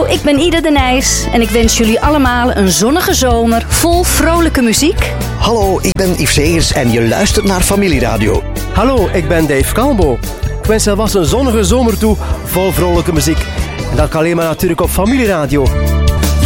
ik ben Ida de Nijs en ik wens jullie allemaal een zonnige zomer vol vrolijke muziek. Hallo, ik ben Yves Segers en je luistert naar Familieradio. Hallo, ik ben Dave Calbo. Ik wens alvast een zonnige zomer toe vol vrolijke muziek. En dat kan alleen maar natuurlijk op Familieradio.